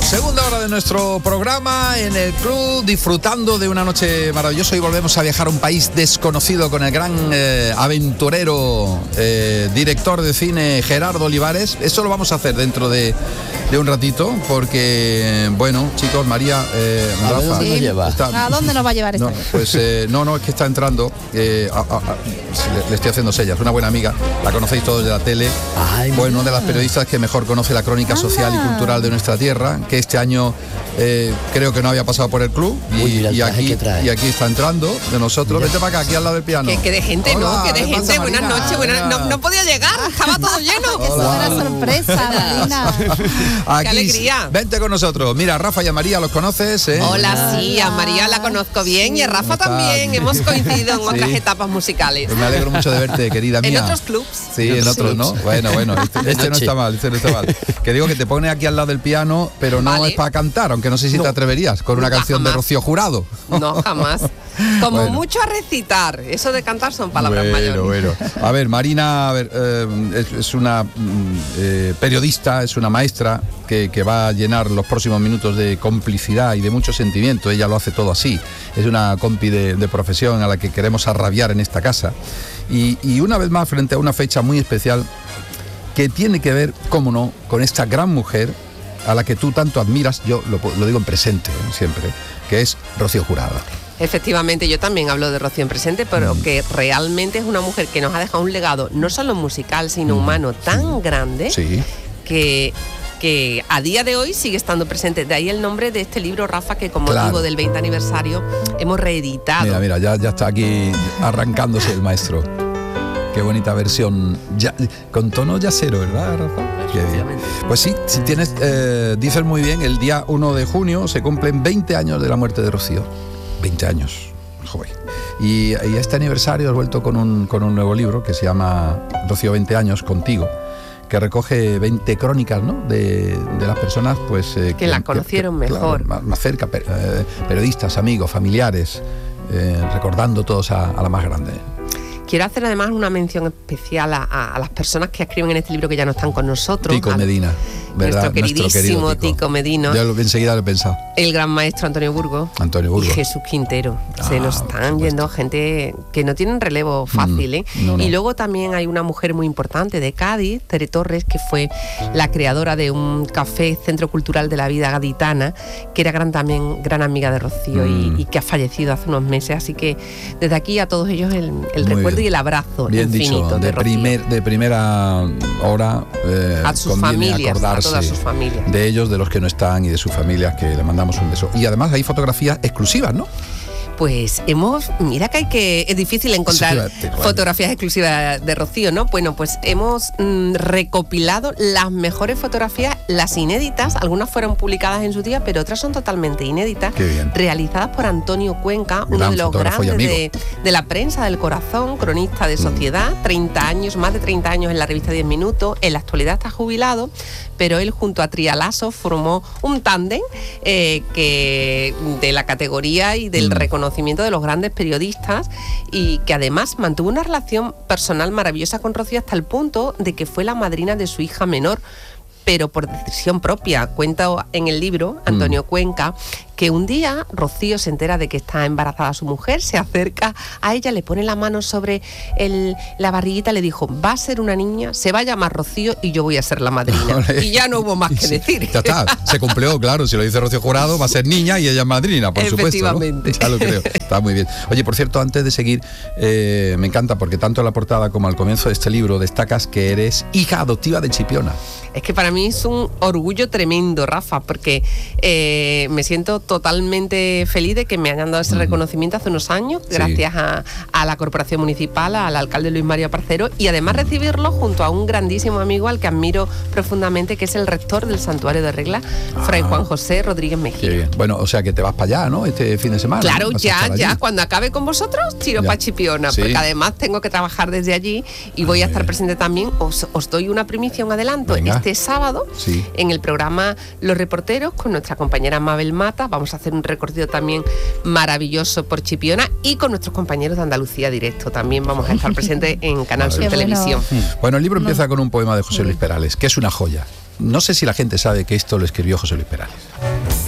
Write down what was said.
Segunda hora de nuestro programa en el club, disfrutando de una noche maravillosa, y volvemos a viajar a un país desconocido con el gran aventurero, director de cine Gerardo Olivares. Eso lo vamos a hacer dentro de un ratito, porque, bueno, chicos, María, Rafa, ¿dónde nos lleva? ¿A dónde nos va a llevar esta vez? Pues no, es que está entrando, le estoy haciendo sellas, una buena amiga, la conocéis todos de la tele. Ay, bueno, una de las periodistas que mejor conoce la crónica social y cultural de nuestra tierra, que este año creo que no había pasado por el club, y aquí está entrando de nosotros. Vete para acá, aquí al lado del piano. Que de gente, hola, ¿no? Que de gente. Buenas noches. No podía llegar, estaba todo lleno. Qué buena sorpresa, Marina. Aquí, qué alegría. Vente con nosotros. Mira, Rafa y a María los conoces, ¿eh? Hola, sí, a María la conozco bien y a Rafa también. Hemos coincidido en otras etapas musicales. Pues me alegro mucho de verte, querida mía. En otros clubs. Sí, en otros, ¿no? Bueno, este no está mal, Que digo que te pone aquí al lado del piano, pero no Vale. es para cantar, aunque no sé si te atreverías con una canción jamás. de Rocío Jurado. No, jamás. Como Bueno. mucho a recitar. Eso de cantar son palabras mayores. Bueno. A ver, Marina, es una periodista, es una maestra que va a llenar los próximos minutos de complicidad y de mucho sentimiento. Ella lo hace todo así. Es una compi de profesión a la que queremos arrabiar en esta casa. Y una vez más, frente a una fecha muy especial que tiene que ver, cómo no, con esta gran mujer a la que tú tanto admiras, yo lo digo en presente, siempre, que es Rocío Jurado. Efectivamente, yo también hablo de Rocío en presente, pero que realmente es una mujer que nos ha dejado un legado no solo musical, sino humano tan grande, Sí. que a día de hoy sigue estando presente. De ahí el nombre de este libro, Rafa, que con motivo del 20 aniversario hemos reeditado. Mira, ya está aquí arrancándose el maestro. Qué bonita versión, ya, con tono yacero, ¿verdad, Rafa? Qué bien. Pues sí, si tienes, dices muy bien, el día 1 de junio se cumplen 20 años de la muerte de Rocío. 20 años, joven. Y este aniversario has vuelto con un nuevo libro que se llama Rocío 20 años contigo, que recoge 20 crónicas, ¿no? de las personas pues que la conocieron mejor. Claro, más cerca, periodistas, amigos, familiares, recordando todos a la más grande. Quiero hacer además una mención especial a las personas que escriben en este libro que ya no están con nosotros. Tico Medina, ¿verdad? Nuestro queridísimo Tico Medina. Ya enseguida lo he pensado. El gran maestro Antonio Burgos. Y Jesús Quintero. Se nos están yendo gente que no tienen relevo fácil, ¿eh? No. Y luego también hay una mujer muy importante de Cádiz, Tere Torres, que fue la creadora de un café, Centro Cultural de la Vida Gaditana, que era también gran amiga de Rocío y que ha fallecido hace unos meses. Así que desde aquí a todos ellos el recuerdo y el abrazo bien infinito dicho, de primera hora, a sus familias, a todas sus familias. De ellos, de los que no están y de sus familias, que le mandamos un beso. Y además hay fotografías exclusivas, ¿no? Pues mira que es difícil encontrar fotografías exclusivas de Rocío, ¿no? Bueno, pues hemos recopilado las mejores fotografías, las inéditas, algunas fueron publicadas en su día, pero otras son totalmente inéditas, realizadas por Antonio Cuenca, uno de los grandes de la prensa del corazón, cronista de Sociedad, 30 años, más de 30 años en la revista 10 Minutos, en la actualidad está jubilado, pero él junto a Trialaso formó un tándem que de la categoría y del reconocimiento de los grandes periodistas, y que además mantuvo una relación personal maravillosa con Rocío hasta el punto de que fue la madrina de su hija menor, pero por decisión propia. Cuenta en el libro Antonio Cuenca que un día Rocío se entera de que está embarazada su mujer, se acerca a ella, le pone la mano sobre la barriguita, le dijo: va a ser una niña, se va a llamar Rocío y yo voy a ser la madrina. Y ya no hubo más que decir. Ya está, se cumplió, claro, si lo dice Rocío Jurado, va a ser niña y ella es madrina, por supuesto, ¿no? Ya lo creo, está muy bien. Oye, por cierto, antes de seguir, me encanta porque tanto en la portada como al comienzo de este libro destacas que eres hija adoptiva de Chipiona. Es que para mí es un orgullo tremendo, Rafa, porque me siento totalmente feliz de que me hayan dado ese reconocimiento hace unos años, gracias a la Corporación Municipal, al alcalde Luis María Parcero, y además recibirlo junto a un grandísimo amigo al que admiro profundamente, que es el rector del Santuario de Regla, Fray Juan José Rodríguez Mejía. Qué bien. Bueno, o sea que te vas para allá, ¿no? Este fin de semana. Claro, ya, cuando acabe con vosotros, tiro para Chipiona, porque además tengo que trabajar desde allí y voy a estar presente también. Os doy una primicia, un adelanto. Venga. este sábado en el programa Los Reporteros con nuestra compañera Mabel Mata. Vamos a hacer un recorrido también maravilloso por Chipiona y con nuestros compañeros de Andalucía Directo. También vamos a estar presentes en Canal Sur Televisión. Bueno, el libro empieza con un poema de José Luis Perales, que es una joya. No sé si la gente sabe que esto lo escribió José Luis Perales.